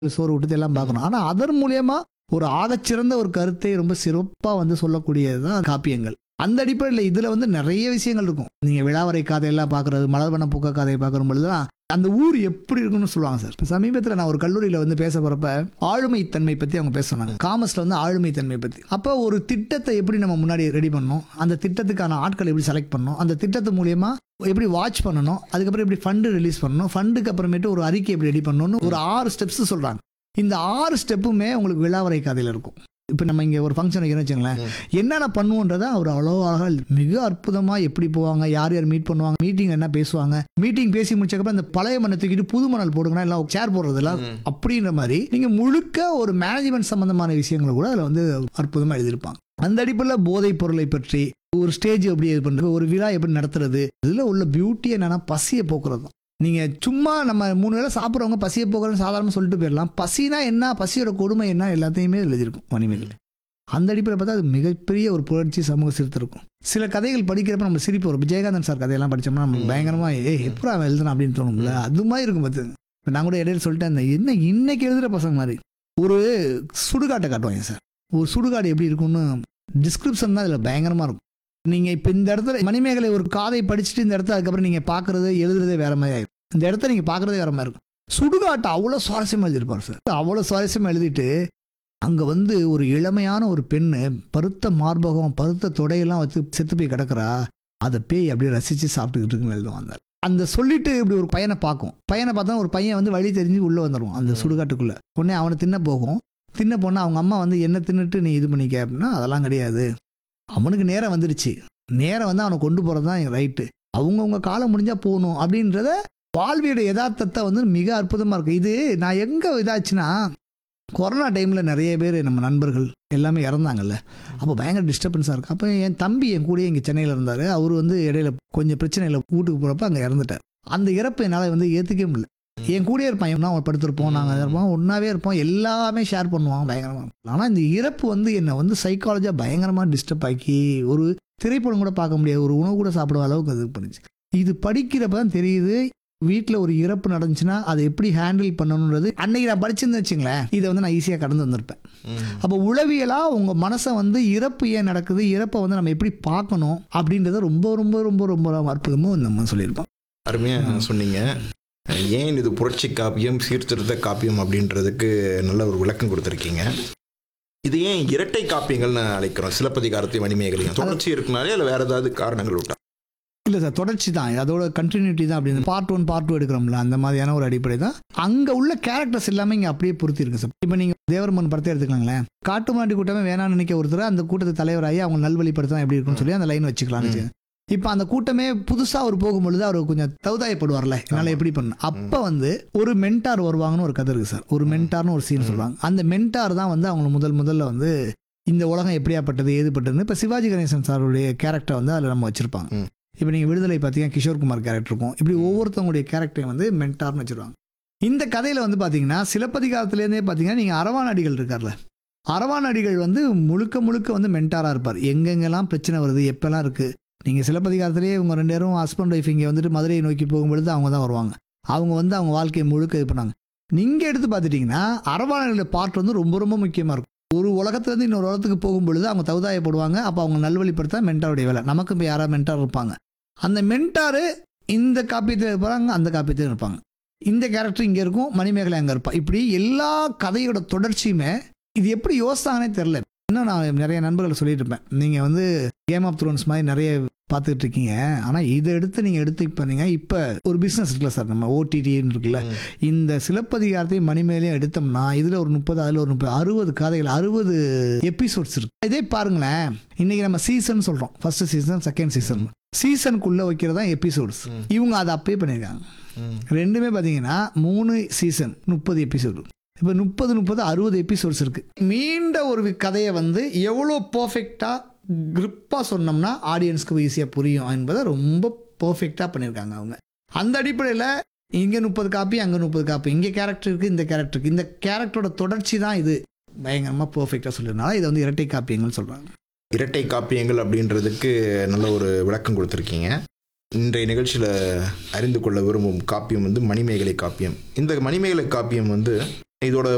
சோறு விட்டு எல்லாம் பார்க்கணும். ஆனால் அதன் மூலியமா ஒரு ஆகச்சிறந்த ஒரு கருத்தை ரொம்ப சிறப்பாக வந்து சொல்லக்கூடியது தான் காப்பியங்கள். அந்த அடிப்படையில் இதில் வந்து நிறைய விஷயங்கள் இருக்கும். நீங்கள் விழாவரை கதையெல்லாம் பார்க்குறது, மலர்வன பூக்க கதையை பார்க்குற பொழுது தான் அந்த ஊர் எப்படி இருக்குன்னு சொல்லுவாங்க சார். இப்போ சமீபத்தில் நான் ஒரு கல்லூரியில் வந்து பேச போகிறப்ப ஆளுமைத்தன்மை பற்றி அவங்க பேச சொன்னாங்க. காமர்ஸில் வந்து ஆளுமைத்தன்மை பற்றி. அப்போ ஒரு திட்டத்தை எப்படி நம்ம முன்னாடி ரெடி பண்ணணும், அந்த திட்டத்துக்கான ஆட்களை எப்படி செலக்ட் பண்ணணும், அந்த திட்டத்து மூலியமா எப்படி வாட்ச் பண்ணணும், அதுக்கப்புறம் எப்படி ஃபண்டு ரிலீஸ் பண்ணணும், ஃபண்டுக்கு அப்புறமேட்டு ஒரு அறிக்கை எப்படி ரெடி பண்ணணும்னு ஒரு 6 ஸ்டெப்ஸ் சொல்கிறாங்க. இந்த 6 ஸ்டெப்புமே உங்களுக்கு விழாவரை கதையில் இருக்கும். இப்போ நம்ம இங்கே ஒரு ஃபங்க்ஷன் வைக்கிறோம்னு வச்சுங்களேன், என்னென்ன பண்ணுவோன்றதை அவர் அவ்வளோவாக மிக அற்புதமாக எப்படி போவாங்க, யார் யார் மீட் பண்ணுவாங்க, மீட்டிங் என்ன பேசுவாங்க, மீட்டிங் பேசி முடிச்சக்கப்புறம் அந்த பழைய மண்ணை தூக்கிட்டு புது மணல் போடுங்கன்னா எல்லாம் சேர் போடுறதுலாம் அப்படின்ற மாதிரி நீங்கள் முழுக்க ஒரு மேனேஜ்மெண்ட் சம்பந்தமான விஷயங்களை கூட அதில் வந்து அற்புதமாக எழுதியிருப்பாங்க. அந்த அடிப்படையில் போதைப் பொருளை பற்றி ஒரு ஸ்டேஜ் எப்படி இது பண்ணுறது, ஒரு விழா எப்படி நடத்துறது, இதில் உள்ள பியூட்டி என்னன்னா பசியை போக்குறது தான். நீங்கள் சும்மா நம்ம 3 வேளை சாப்பிட்றவங்க பசியை போக்குறதுன்னு சாதாரணமாக சொல்லிட்டு போயிடலாம். பசினா என்ன, பசியோட கொடுமை என்ன, எல்லாத்தையுமே எழுதியிருக்கும் மணிமேகலை. அந்த அடிப்படையில் பார்த்தா அது மிகப்பெரிய ஒரு புரட்சி சமூக சீர்திருத்தம். சில கதைகள் படிக்கிறப்ப நம்ம சிரிப்பு வரும். விஜயகாந்தன் சார் கதையெல்லாம் படித்தோம்னா நம்ம பயங்கரமாக எப்படா அவன் எழுதுனா அப்படின்னு தோணும்ல, அது மாதிரி இருக்கும். பார்த்து இப்போ நான் கூட இடையில சொல்லிட்டேன், என்ன இன்னைக்கு எழுதுகிற பசங்க மாதிரி ஒரு சுடுகாட்டை காட்டுவாங்க சார். ஒரு சுடுகாடு எப்படி இருக்கும்னு டிஸ்கிரிப்ஷன் தான் இதில் பயங்கரமாக இருக்கும். நீங்கள் இப்போ இந்த இடத்துல மணிமேகலை ஒரு காதை படிச்சுட்டு இந்த இடத்துல அதுக்கப்புறம் நீங்கள் பார்க்குறது எழுதுறதே வேற மாதிரி ஆகிடும். இந்த இடத்த நீங்கள் பார்க்குறதே வேற மாதிரி இருக்கும். சுடுகாட்டை அவ்வளோ சுவாரஸ்யமாக எழுதியிருப்பார் சார். அவ்வளோ சுவாரஸ்யமாக எழுதிட்டு அங்கே வந்து ஒரு இளமையான ஒரு பெண்ணு பருத்த மார்பகம் பருத்த தொடையெல்லாம் வச்சு செத்து போய் கிடக்குறா, அதை பேய் அப்படியே ரசித்து சாப்பிட்டுக்கிட்டு இருக்குன்னு எழுதுவாங்க. அந்த சொல்லிட்டு இப்படி ஒரு பையனை பார்க்கும். பையனை பார்த்தா ஒரு பையன் வந்து வழி தெரிஞ்சு உள்ளே வந்துடுவான் அந்த சுடுகாட்டுக்குள்ளே. உடனே அவனை தின்ன போகும். தின்ன போனால் அவங்க அம்மா வந்து என்ன தின்னுட்டு நீ இது பண்ணிக்க அப்படின்னா அதெல்லாம் கிடையாது, அவனுக்கு நேரம் வந்துடுச்சு, நேரம் வந்து அவனை கொண்டு போகிறது தான் ரைட்டு, அவங்கவுங்க காலம் முடிஞ்சால் போகணும் அப்படின்றத வாழ்வியோட யதார்த்தத்தை வந்து மிக அற்புதமாக இருக்கும். இது நான் எங்கே இதாச்சுன்னா கொரோனா டைமில் நிறைய பேர் நம்ம நண்பர்கள் எல்லாமே இறந்தாங்கல்ல, அப்போ பயங்கர டிஸ்டர்பன்ஸாக இருக்குது. அப்போ என் தம்பி என் கூடயே இங்கே சென்னையில் இருந்தார். அவர் வந்து இடையில கொஞ்சம் பிரச்சனையில் வீட்டுக்கு போகிறப்ப அங்கே இறந்துட்டார். அந்த இறப்பை என்னால் வந்து ஏற்றுக்கவே முடியல. என் கூடயே இருப்பான், ஒன்றா அவன் படுத்துருப்போம், நாங்கள் இருப்போம், ஒன்றாவே இருப்போம், எல்லாமே ஷேர் பண்ணுவான் பயங்கரமாக. ஆனால் இந்த இறப்பு வந்து என்னை வந்து சைக்காலஜியாக பயங்கரமாக டிஸ்டர்ப் ஆக்கி ஒரு திரைப்படம் கூட பார்க்க முடியாது, ஒரு உணவு கூட சாப்பிடுற அளவுக்கு அது பண்ணிச்சு. இது படிக்கிறப்ப தான் தெரியுது வீட்டில் ஒரு இறப்பு நடந்துச்சுன்னா அதை எப்படி ஹேண்டில் பண்ணணுன்றது. அன்னைக்கு நான் படிச்சுன்னு வச்சுங்களேன், இதை வந்து நான் ஈஸியாக கடந்து வந்திருப்பேன். அப்போ உளவியலாக உங்கள் மனசை வந்து இறப்பு ஏன் நடக்குது, இறப்பை வந்து நம்ம எப்படி பார்க்கணும் அப்படின்றத ரொம்ப ரொம்ப ரொம்ப ரொம்ப அற்புதமாக நம்ம சொல்லியிருப்போம். அருமையாக சொன்னீங்க. ஏன் இது புரட்சி காப்பியம் சீர்திருத்த காப்பியம் அப்படின்றதுக்கு நல்ல ஒரு விளக்கம் கொடுத்துருக்கீங்க. இது ஏன் இரட்டை காப்பியங்கள்னு அழைக்கிறோம்? சிலப்பதிகாரத்தையும் மணிமேகலையும் தொடர்ச்சி இருக்குனாலே இல்லை வேறு ஏதாவது காரணங்கள் விட்டா? இல்லை சார், தொடர்ச்சி தான், அதோட கண்டினியூட்டி தான். அப்படின்னு பார்ட் 1 பார்ட் 2 எடுக்கிறோம்ல, அந்த மாதிரியான ஒரு அடிப்படை தான். அங்கே உள்ள கேரக்டர்ஸ் எல்லாமே இங்கே அப்படியே பொருத்தி இருக்கு சார். இப்போ நீங்கள் தேவர்மன் படத்தை எடுத்துக்கலாங்களேன், காட்டு மாட்டி கூட்டமே வேணாம்னு நினைக்க ஒருத்தர் அந்த கூட்டத்துக்கு தலைவராகி அவங்க நல்வழிப்படுத்தா எப்படி இருக்குன்னு சொல்லி அந்த லைன் வச்சுக்கலாம்னு. இப்போ அந்த கூட்டமே புதுசாக அவர் போகும்பொழுது அவர் கொஞ்சம் தௌதாயப்படுவார்ல, என்னால் எப்படி பண்ண. அப்போ வந்து ஒரு மென்டார் வருவாங்கன்னு ஒரு கதை இருக்குது சார். ஒரு மென்டார்னு ஒரு சீன் சொல்லுவாங்க. அந்த மென்டார் தான் வந்து அவங்க முதல்ல வந்து இந்த உலகம் எப்படியாப்பட்டது ஏதுப்பட்டதுன்னு இப்போ சிவாஜி கணேசன் சாருடைய கேரக்டர் வந்து அதில் நம்ம வச்சுருப்பாங்க. இப்போ நீங்கள் விடுதலை பார்த்தீங்கன்னா கிஷோர்குமார் கேரக்டர் இருக்கும். இப்படி ஒவ்வொருத்தவங்களுடைய கேரக்டரையும் வந்து மென்டார்னு வச்சுருவாங்க. இந்த கதையில் வந்து பார்த்தீங்கன்னா சிலப்பதிகாரத்துலேருந்தே பார்த்தீங்கன்னா நீங்கள் அரவானடிகள் இருக்கார்ல, அரவானடிகள் வந்து முழுக்க முழுக்க வந்து மென்டாராக இருப்பார். எங்கெங்கெல்லாம் பிரச்சனை வருது, எப்பெல்லாம் இருக்குது. நீங்கள் சிலப்பதிகாரத்திலேயே இவங்க 2 பேரும் ஹஸ்பண்ட் ஒய்ஃப் இங்கே வந்துட்டு மதுரையை நோக்கி போகும்பொழுது அவங்க தான் வருவாங்க. அவங்க வந்து அவங்க வாழ்க்கையை முழுக்க இது பண்ணாங்க. நீங்கள் எடுத்து பார்த்துட்டிங்கன்னா அரவானடிகளோட பார்ட் வந்து ரொம்ப ரொம்ப முக்கியமாக இருக்கும். ஒரு உலகத்துலேருந்து இன்னொரு உலகத்துக்கு போகும்பொழுது அவங்க தௌதாயப்படுவாங்க. அப்போ அவங்க நல்வழிப்படுத்தா மென்டாருடைய வேலை. நமக்கு இப்போ யாராவது மென்டார் இருப்பாங்க. அந்த மென்டாரு இந்த காப்பியத்தில் இருப்பாங்க, அந்த காப்பியத்தில் இருப்பாங்க. இந்த கேரக்டர் இங்கே இருக்கும், மணிமேகலை அங்கே இருப்பாள். இப்படி எல்லா கதையோட தொடர்ச்சியுமே இது எப்படி யோசித்தாங்கன்னே தெரில. இன்னும் நான் நிறைய நண்பர்கள் சொல்லிட்டு இருப்பேன், நீங்கள் வந்து கேம் ஆஃப் த்ரோன்ஸ் மாதிரி நிறைய பார்த்துட்டு இருக்கீங்க, ஆனால் இதை எடுத்து நீங்கள் எடுத்து பண்ணீங்க. இப்போ ஒரு பிஸ்னஸ் இருக்குல்ல சார், நம்ம ஓடிடின்னு இருக்குல்ல, இந்த சிலப்பதிகாரத்தையும் மணிமேகலையும் எடுத்தோம்னா இதில் ஒரு 30, அதில் ஒரு 30, 60 கதைகள், 60 எபிசோட்ஸ் இருக்கு. இதே பாருங்களேன், இன்னைக்கு நம்ம சீசன் சொல்கிறோம், ஃபர்ஸ்ட் சீசன் செகண்ட் சீசன், சீசனுக்குள்ளே வைக்கிறதா எபிசோட்ஸ். இவங்க அதை அப்பயே பண்ணியிருக்காங்க. ரெண்டுமே பார்த்தீங்கன்னா 3 சீசன் 30 எபிசோடு. இப்போ 30 60 எபிசோட்ஸ் இருக்குது. மீண்ட ஒரு கதையை வந்து எவ்வளோ பர்ஃபெக்டாக கிரிப்பாக சொன்னோம்னா ஆடியன்ஸ்க்கு ஈஸியாக புரியும் என்பதை ரொம்ப பர்ஃபெக்டாக பண்ணியிருக்காங்க அவங்க. அந்த அடிப்படையில் இங்கே 30 காப்பி, அங்கே 30 காப்பி, இங்கே கேரக்டர் இருக்குது, இந்த கேரக்டர் இருக்குது, இந்த கேரக்டரோட தொடர்ச்சி தான் இது பயங்கரமாக பர்ஃபெக்டாக சொல்லியிருந்தாலும் இதை வந்து இரட்டை காப்பியங்கள் சொல்கிறாங்க. இரட்டை காப்பியங்கள் அப்படின்றதுக்கு நல்ல ஒரு விளக்கம் கொடுத்துருக்கீங்க. இன்றைய நிகழ்ச்சியில் அறிந்து கொள்ள விரும்பும் காப்பியம் வந்து மணிமேகலை காப்பியம். இந்த மணிமேகலை காப்பியம் வந்து இதோட